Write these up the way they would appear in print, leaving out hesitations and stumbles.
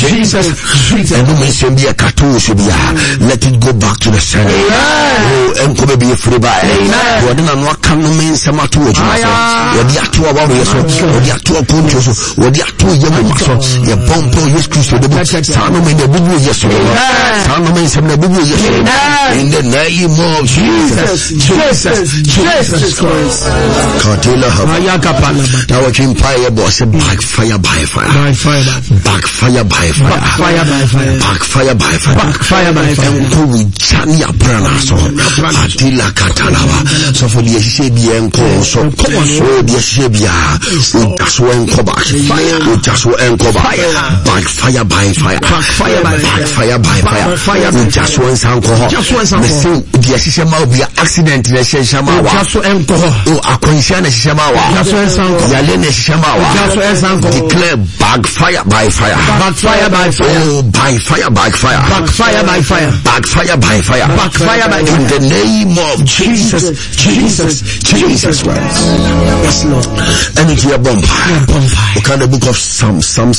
Jesus. And no mention be a cartoon should be let it go back to the center. And could be a free by. What did not come no mean some to what the actual warriors or the actual punches or the actual young muscle. Your bomb to his crucial the son of the big yesterday. Son of some the big yesterday. In the name of Jesus Christ. Cartilla now empire boss backfire by fire. Backfire by fire. Backfire by fire. Backfire by fire. And Chania Pranaso. Attila Catalava. So for the Shabian so the Shabia. Just one cobash. Fire. Just one cobash. Backfire by fire. Backfire by fire. Backfire by fire. Just one sound cohort. Just one sound cohort. The Shama will be accident in the Shama. Just one cohort. Oh, a conscience Shama. Just one sound cohort. Yalene Shama. Just one sound cohort. Declare backfire by fire. Backfire by fire. Oh, by fire, backfire. Backfire by fire. Backfire by fire. Backfire by fire. In the name of Jesus Christ. Yes, Lord. And it's your bomb. Look at the book of Psalm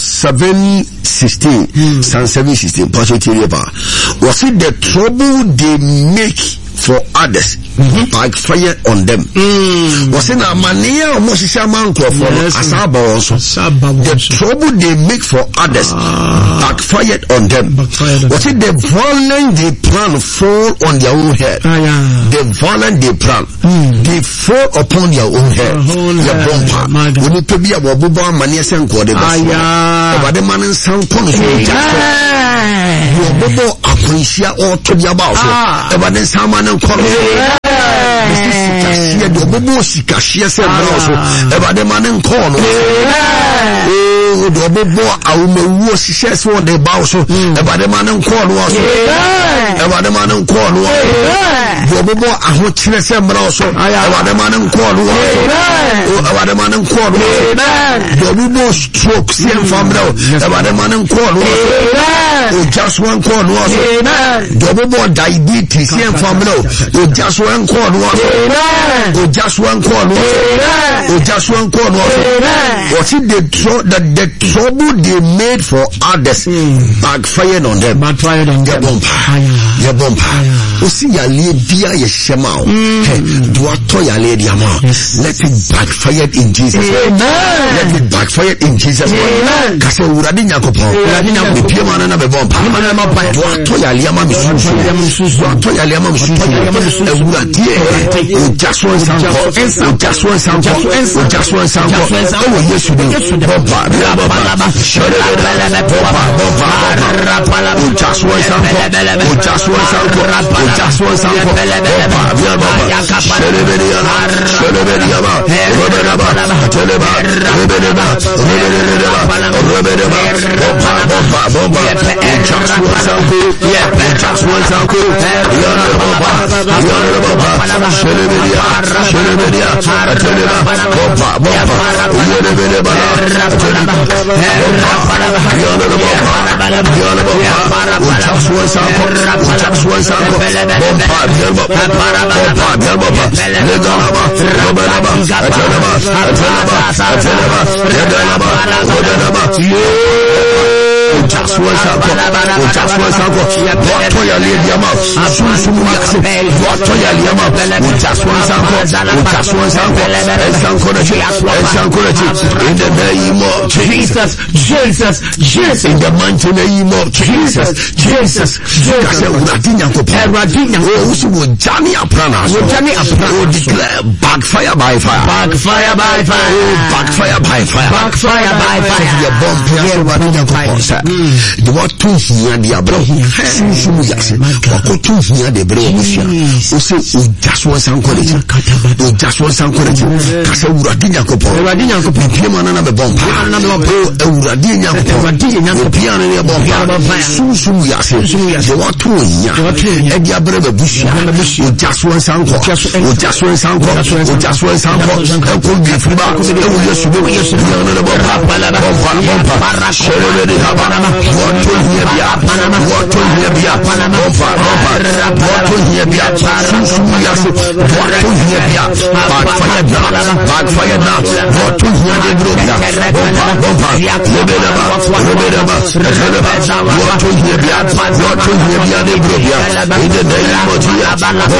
7:16. Psalm 7:16. Was it the trouble they make for others? Backfire on them. Was in a mania or Mosishaman for Asaba also. The trouble they make for others backfired on them. Was it the violence they plan fall on their own head? The violence they plan, they fall upon their own head. Your bumper. We need to be a Wabuba Mania Sanko. About the man and sound concept. Your Bobo appreciate all to the about. About the Saman and Color. The Bobo Sikashia said also about the man and corner. Oh, the Bobo, I will was successful the Bauso about the man and corner also. About the man and corner. The Bobo, I would say also about the man and corner. About the man and corner. The Bobo stroke same from now about the man and corner. Just one corner. The Bobo diabetes same from now. Just one corner. Just one corner. Just one corner. Was it the trouble they made for others backfired on them? Backfired on them. Your bumper. You see your lady, your shema. Do I tell your lady, let it backfire in Jesus' name. Let it backfire in Jesus' name. Because we're running a couple. The Piman and a bumper. Do I tell your Liama? Do I tell your Liama? Just one sound. Just one sound. Just one sound. Oh, yes, you do. Just one sound. Just one sound. Just one sound. Just one sound. What to your lady amount? What to your lady amount? Just one sound. Just one sound. In the name of Jesus. In the mighty name of Jesus. Declare backfire by fire. Backfire by fire. Your bomb. The what to hear the abro. What to hear the bro. Just one sound college. Just one sound college. Casa Uradinia Copo. Piano and a bomb. Uradinia piano and a bomb. The what to hear. And the abro bush. Just one sound call. Just one sound call. Just one sound call. And could be free back. What to hear? to here be at backfire now. What to hear the group now. What to hear be at the group in the name of Jesus.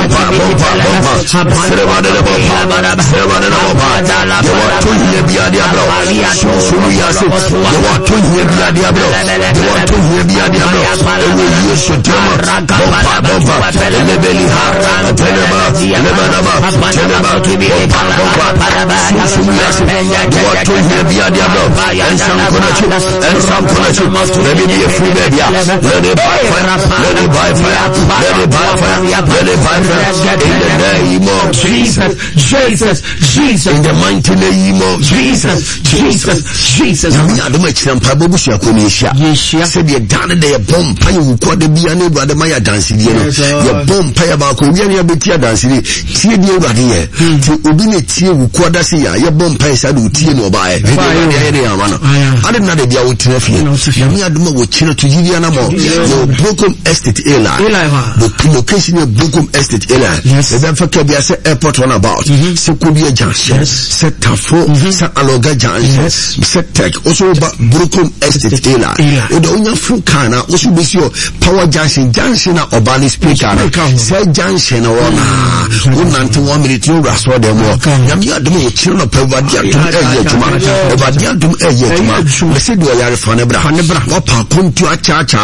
Jesus, in the mighty name of Jesus. I don't make some Pablo said the done the bomb pay who called the Biane brother Maya dancing. Your bomb pay about Korean Betia dancing. See the over here to Ubinity who called us here. Your bomb pay said Utino by I didn't know the out of you. Yamiaduma with Chino to Givianamo. Your Brocom Estate the location of Brocom Estate the Benfakabia airport on about. Sekubia Junction, set Tafo, set Aloga Junction, set Tech, also about Brocom Estate Odonya Fukana, also be your power junction or Bali speaker, say junction or one to 1 minute, you rascal them more. Yamiadum, children of Pavadiatum, I said, we are Fanebra, Wapa, come to a church.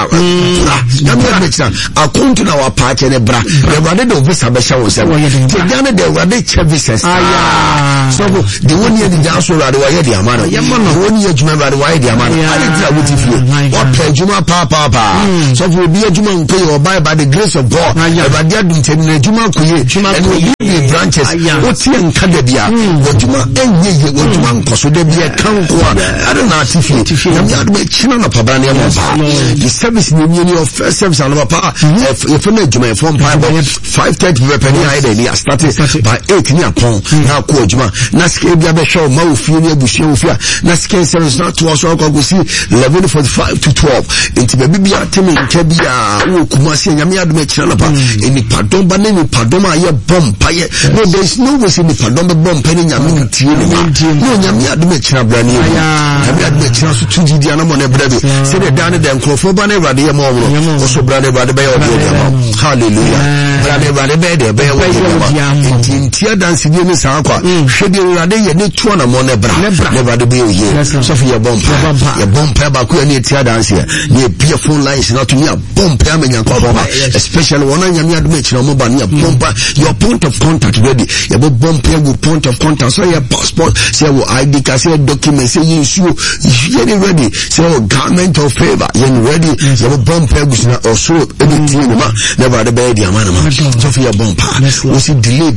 I'll come to our party and a bra. The Radid of Visabasha was a Tiana de Radid Chavises. So the 1 year the Jasso Radway, the Amana, Yamana, 1 year Juma Radway, the Amana. I didn't know what if you what play Juma Papa. So if we be a Juma pay or buy by the grace of God, but they didn't tell me Juma Kuye, and we give the branches. What's here in Kadabia? What Juma and ye, what Juma Koso, there be a Kankwa. I don't know if you have made China Pabania. The service in your first service on Papa, if you know Juma from 5:30 repenting idea started by 8 near Pong, now Kojuma, Naskabia Show, Maufinia, Bushia, Naskan service not to us, we see 11:45 to 12. Into the Bibia, Timmy, Kebia, Kumasi, Yamia, Mechanapa, in the Padomba, in Padoma, your bomb, no, there's no way in the Padomba bomb, penny, Yamin, no, Yamia, Mechan, Brani, Yamia, Mechan, to Gidiana, Monebrevi, said it down at them, Clofobane, Radia Momo, also Brother Radabay, hallelujah, Brother Radabay, Bay, in Tia dancing in this aqua, Shedding Radia, need 2 on a monebra, never to be here, Sophia Bompa, your bompa, Baku, and Tia dance here, near Pia phone lines, not to me a bompa, especially one on your match, no more, bompa, your point of contact ready, your bompa with point of contact, so your passport, say, ID, say, document, say, you get ready, say, garment of favor, you're ready, your bompa, or so, anything, never the bed, your man, Sophia Bompa, we see delay,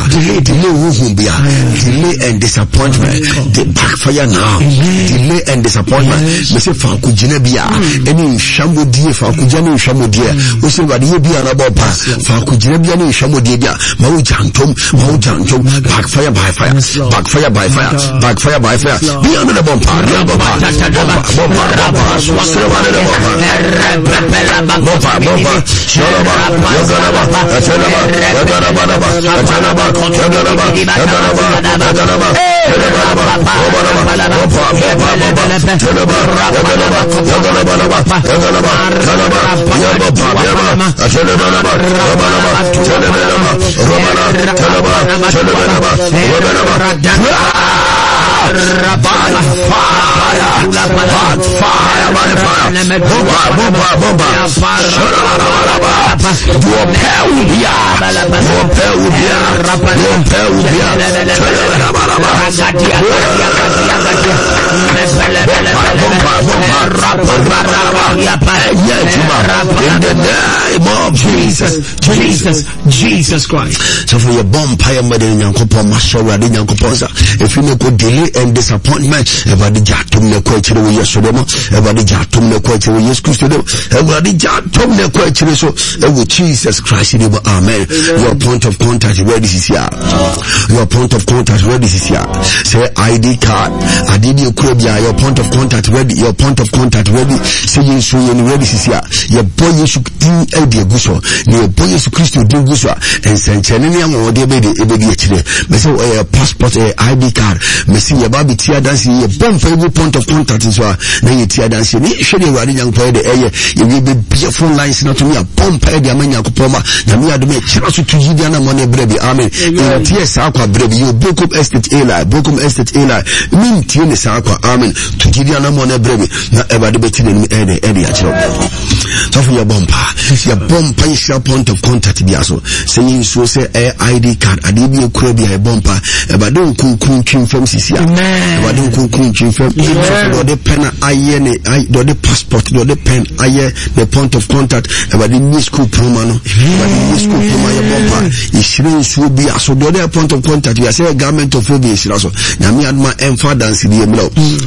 delay and disappointment, the backfire now, delay and disappointment, we say, Fakujinabia, any Shamudia, Fakujani Shamudia, we say, Radibia and Abopa, Fakujinabia, Shamudia, Maujantum, backfire by fire, be under the bomba, Jesus Christ. So for your bomb pie mother in Yankopo Mashora in Yankoposa, if you know delay and disappointment, everybody jatum the question with your sodoma, everybody jatum the question with your Christo, everybody jatum the question so with Jesus Christ, amen. Your point of contact ready this year. Your point of contact ready this year. Say ID card, I did your crobia, your point of contact ready, your point of contact ready. Say you so you ready this year. Your boy you should do a odi guso ne bo Yesu Kristo di guso en senchene ne am odi ebedi akire me say passport ID card me see ye ba bi tia dance ye bompa every point of contact so na ye tia dance ni hwede wari nyankopɔ de ye be phone lines na to me bompa de amanya kopoma na me ade me kira so to yidi na mo ne brebi amen e tie sa akwa brebi yo Bokum Estate Eli min tie ne sa akwa amen to yidi na mo ne brebi na ebade be ti ne ede akire so for your bompa is your point of contact bi aso saying so say ID card ade bi ekura bi bompa ebade okunkun twinfam sisi ebade okunkun twinfam do de pen aye ne do de passport do de pen aye the point of contact ebade ni school promo no ebade ni school promo ya bompa ishirin so bi aso do de point of contact we say government of obi isira so na me adma emfa dance die mlo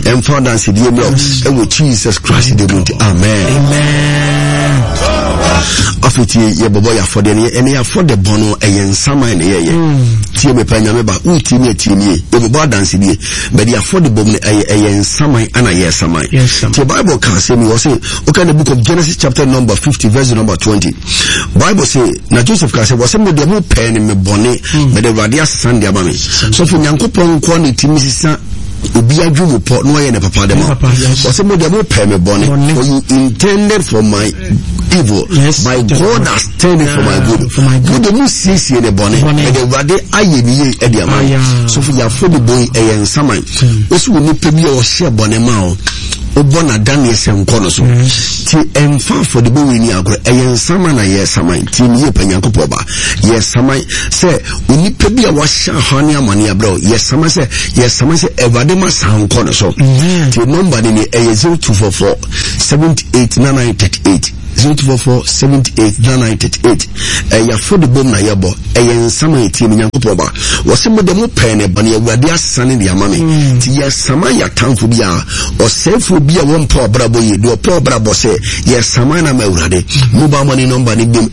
e with Jesus Christ the Lord amen afiti ye bobo ya for the ene ya for the bono eyen saman ye tie me pa nyame ba uti me tie e bobo dance die but ya for the bobo eyen saman ana ye saman the Bible can say me say okay the book of Genesis chapter number 50 verse number 20 Bible say na Joseph can say was me de mo pen me bone but the radia sand ya ba me so for nyankopon ko ne timi sisa obi adwumu po no ye ne papa dem was me de mo pen me bone for you intended for my evil my God has turned it for my good the mu sisi ne bone but the rade aye ni ye e dia man so for ya for the boy eyen saman osu ni pe bi o share bone ma o obona dan yesenko no so ti emfa for the boy ni agro eyen saman na ye saman ti ni ye panyankopo ba ye saman se oni pe bi a wa sha hani amani abro ye saman se evade ma sanko no so ti number ni 0244 789938 0244-78-938 ya for the bomb na yabo eyen sama eti mi nyankopɔ ba wɔse mo de mo pɛ ne bane awurade asane de ama me ti ya sama ya tamfo bi a ɔsɛfo bi a wɔn pɔ brabo yi do pɔ brabo sɛ ya sama na ma awurade mobile money number ni bim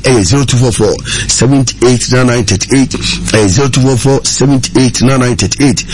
0244-78-938 0244-78-938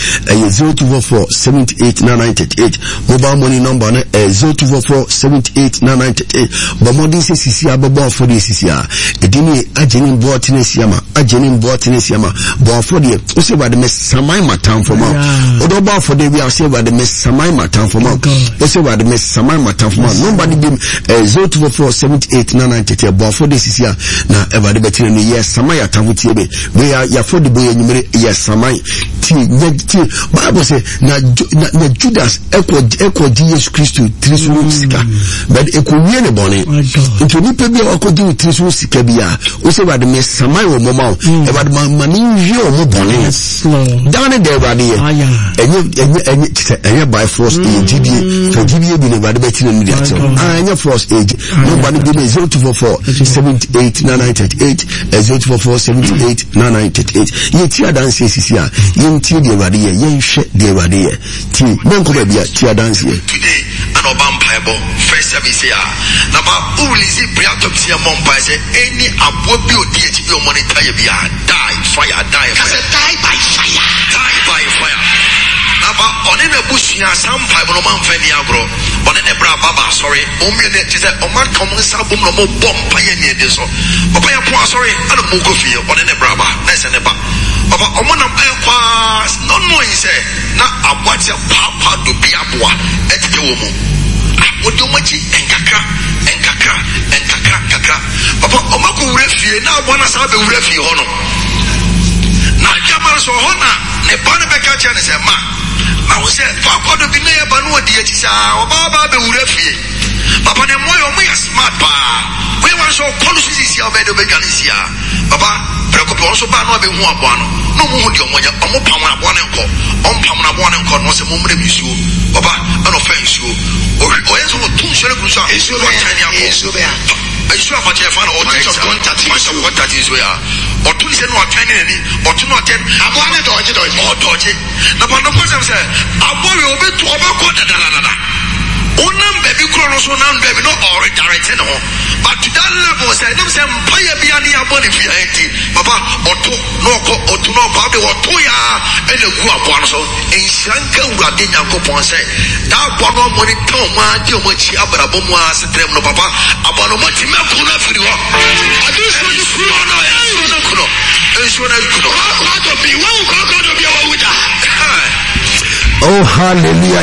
0244-78-938 mobile money number na 0244-78-938 bamodi sisi ababo for the sisi a edini ageni boatene siama bo for the o se ba de mesamai matam for ma o do ba for the we are say ba de mesamai matam for ma o se ba de mesamai matam for ma nobody be 0244-78-938 bo for the sisi a na eba de betene no yes samai atam tie be we are ya for the boy enyimere yes samai ti Bible say na Judas eko Jesus Christ trisu sika but eko wie ne bone into ni pe bi akodi trisu sika bia o se ba de mesamai wo mama e ba de mani wie o mo bone down there ba de enye by force GBA for GBA bi ne ba de betine ni dia enye force age nobody give me 0244-78-938 0244-78-938 ye ti dance sisi a ye ti de ba de ye hwe de ba de ye ti bonko ba bia ti dance ye today an obam bible first service here na ba ulizi priatom sia mompa say any abo bi odi echi bi o monitor ye bia die fire die by fire na ba one na bushia sampa no man fa ni agro one ne bra baba sorry o mi ne ti say o man come sa bom no mo bompa ye ni de so papa ya po sorry ana mo go fie one ne bra ba na se ne ba papa o mo na kwa no say na abwatia papa do bi aboa etide wo mo odi omachi enkakra papa omako wure fie na abona sa be wure fie ho no na jamal so ho na ne bana be ka cha ne se ma wo se papa do bi na ye ba no odi echi sa oba be wure fie papa ne moyo mo ya smart pa we wan so policy sia obe do be ganisia papa preocupa so ba no be hu aboa no no mo hu di omonya omo pam aboa ne nko ompam na aboa ne nko no se mo mre bisuo papa ano fa nsuo o yeso tun shere kusa esu be esu afati e fa no contact is where o tun se no atwene ni o tun o ten aboa ne doje na pa no question say aboa we obetu obekọ dada Unam baby cronos unam baby no or direct no. But to that level say them say empire be any aboni fi enti. Papa oto no ko oto no ko be oto ya ene gu aboa so enhyanka urade Nyankopon say that bono money ton ma di o machi abrabo mu asetrem no papa abono machi me ko na firi ho. Adu so you firi ho no ya so na kuno. Enso na kuno. Ko to bi wo ko to bi wo wuta. Oh, hallelujah.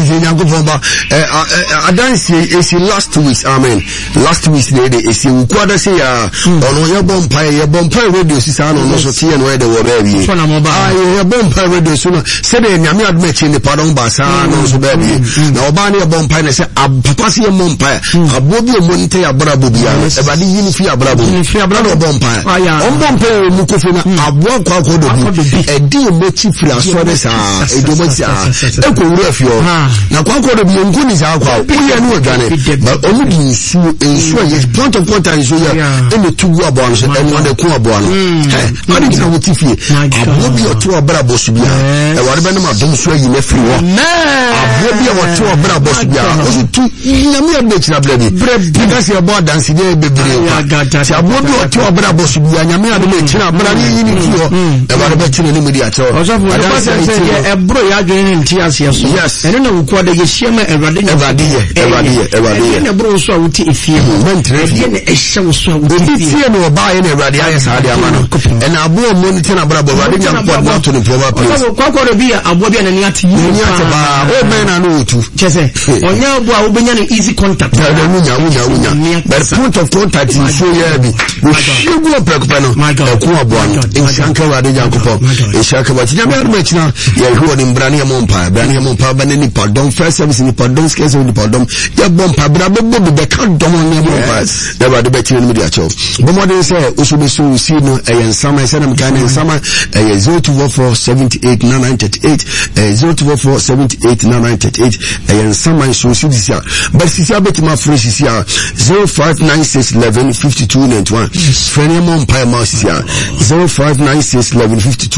It's last week. Amen. Last week, it's in quarter say, on your bonfire radio, Sisano, no so tea and where they were baby. Your bonfire radio sooner said, Yami admit in the pardon Bassa, no so baby. Now, Bania bonfire said, a Papasia bonfire, a Bobby Monte, a Brabubia, a Badi Unifia Brabu, Bravo bonfire. On bonfire, Mukufina, a walk out a deal motifla, so this a eko urefio na kwankwo do bi nkuni za akwa uye no adwane but omu di nsu ye point of contact nsu ya ene tugu abo no so ene won ku abo no ade kina wotifie abo bi oto obra bosu bia e ware be no ma dom so yi na firi wo abo bi oto obra bosu bia o so tu nyame ade kina blade because your board dance dey bebre si abo bi oto obra bosu bia nyame ade me kina bra ni ni kiyo e ware be kina ni mudi acho e bro ya adwane nti asiaso yes ene na wuko da ye hia ma Awurade na bro so awuti efie mentre ne ehye so awuti efie no ba ye na Awurade aye saade amano ene abo monitor na brabo Awurade nya kwa na to ne proper place kwa bi abo bi na ni ati ba o men na no otu chese onya abo a wo benya na easy contact na wunya but point of contact so ye bi wo shigo prekupa no ko abo no ensanka Awurade Nyankopon ensanka ba tinya me armachina ye ho ni mbrane ya mompa brane ya mompa ba ni pardon first service ni pardon skes ni pardon ya bompa bra be be kan dom ni mompa da ba de be tiri ni dia cho bo modern say osube so si no ensama say na mkan ensama 0244789938 0244789938 ensama so si disia but si sia betima fresh si 0596115291 frene mompa ma si 05961152